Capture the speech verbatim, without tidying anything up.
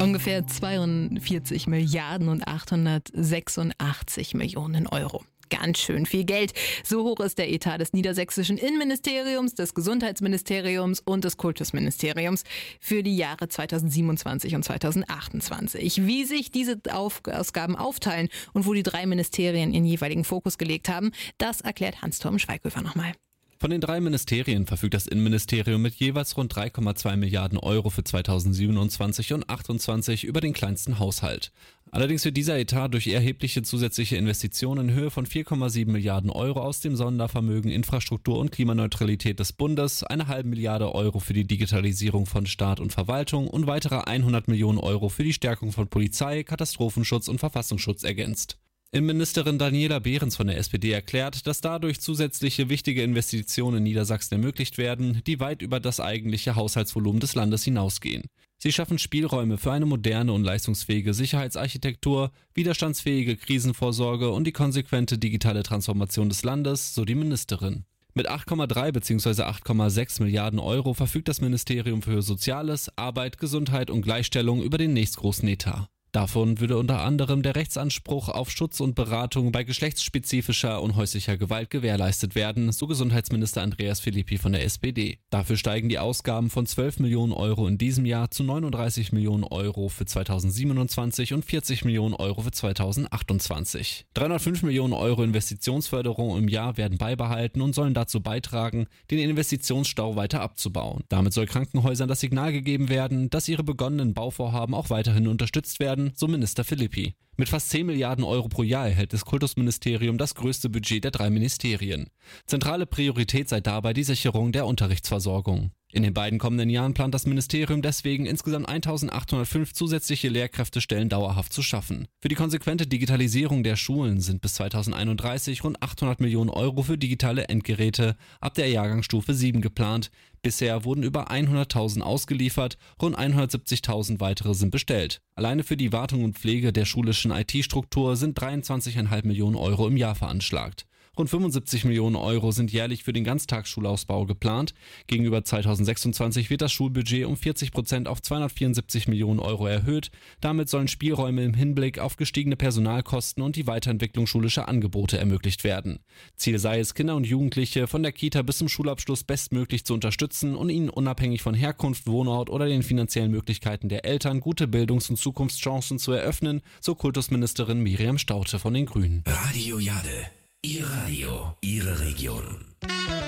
Ungefähr zweiundvierzig Milliarden und achthundertsechsundachtzig Millionen Euro. Ganz schön viel Geld. So hoch ist der Etat des niedersächsischen Innenministeriums, des Gesundheitsministeriums und des Kultusministeriums für die Jahre zweitausendsiebenundzwanzig und zweitausendachtundzwanzig. Wie sich diese Ausgaben aufteilen und wo die drei Ministerien ihren jeweiligen Fokus gelegt haben, das erklärt Hans-Torben Schweighöfer nochmal. Von den drei Ministerien verfügt das Innenministerium mit jeweils rund drei Komma zwei Milliarden Euro für zweitausendsiebenundzwanzig und achtundzwanzig über den kleinsten Haushalt. Allerdings wird dieser Etat durch erhebliche zusätzliche Investitionen in Höhe von vier Komma sieben Milliarden Euro aus dem Sondervermögen Infrastruktur und Klimaneutralität des Bundes, eine halbe Milliarde Euro für die Digitalisierung von Staat und Verwaltung und weitere hundert Millionen Euro für die Stärkung von Polizei, Katastrophenschutz und Verfassungsschutz ergänzt. Innenministerin Daniela Behrens von der S P D erklärt, dass dadurch zusätzliche wichtige Investitionen in Niedersachsen ermöglicht werden, die weit über das eigentliche Haushaltsvolumen des Landes hinausgehen. Sie schaffen Spielräume für eine moderne und leistungsfähige Sicherheitsarchitektur, widerstandsfähige Krisenvorsorge und die konsequente digitale Transformation des Landes, so die Ministerin. Mit acht Komma drei bzw. acht Komma sechs Milliarden Euro verfügt das Ministerium für Soziales, Arbeit, Gesundheit und Gleichstellung über den nächstgroßen Etat. Davon würde unter anderem der Rechtsanspruch auf Schutz und Beratung bei geschlechtsspezifischer und häuslicher Gewalt gewährleistet werden, so Gesundheitsminister Andreas Philippi von der S P D. Dafür steigen die Ausgaben von zwölf Millionen Euro in diesem Jahr zu neununddreißig Millionen Euro für zweitausendsiebenundzwanzig und vierzig Millionen Euro für zweitausendachtundzwanzig. dreihundertfünf Millionen Euro Investitionsförderung im Jahr werden beibehalten und sollen dazu beitragen, den Investitionsstau weiter abzubauen. Damit soll Krankenhäusern das Signal gegeben werden, dass ihre begonnenen Bauvorhaben auch weiterhin unterstützt werden, so Minister Philippi. Mit fast zehn Milliarden Euro pro Jahr erhält das Kultusministerium das größte Budget der drei Ministerien. Zentrale Priorität sei dabei die Sicherung der Unterrichtsversorgung. In den beiden kommenden Jahren plant das Ministerium deswegen insgesamt eintausendachthundertfünf zusätzliche Lehrkräftestellen dauerhaft zu schaffen. Für die konsequente Digitalisierung der Schulen sind bis zweitausendeinunddreißig rund achthundert Millionen Euro für digitale Endgeräte ab der Jahrgangsstufe sieben geplant. Bisher wurden über hunderttausend ausgeliefert, rund hundertsiebzigtausend weitere sind bestellt. Alleine für die Wartung und Pflege der schulischen I T-Struktur sind dreiundzwanzig Komma fünf Millionen Euro im Jahr veranschlagt. Rund fünfundsiebzig Millionen Euro sind jährlich für den Ganztagsschulausbau geplant. Gegenüber zweitausendsechsundzwanzig wird das Schulbudget um vierzig Prozent auf zweihundertvierundsiebzig Millionen Euro erhöht. Damit sollen Spielräume im Hinblick auf gestiegene Personalkosten und die Weiterentwicklung schulischer Angebote ermöglicht werden. Ziel sei es, Kinder und Jugendliche von der Kita bis zum Schulabschluss bestmöglich zu unterstützen und ihnen unabhängig von Herkunft, Wohnort oder den finanziellen Möglichkeiten der Eltern gute Bildungs- und Zukunftschancen zu eröffnen, so Kultusministerin Miriam Staudte von den Grünen. Radio Jade. Ihr Radio, Ihre Region.